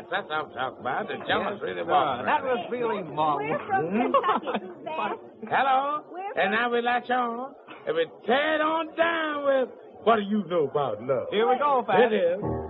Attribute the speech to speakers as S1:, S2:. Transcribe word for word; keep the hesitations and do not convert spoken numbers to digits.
S1: Yes, that's what I'm talking about. The Jonas
S2: Yes,
S1: really
S2: sir.
S1: walked.
S2: That was really marvelous.
S3: We're from Kentucky. Who's that?
S1: Hello?
S3: We're
S1: And now we latch on. And we tear it on down with, what do you know about love?
S2: Here we go, Pat.
S1: It is.